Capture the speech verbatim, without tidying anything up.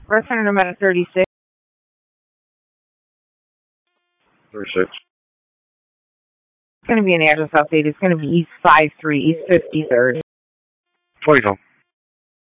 Reference number thirty-six. thirty-six. It's going to be an address update. It's going to be East five three, East fifty-third. twenty-two.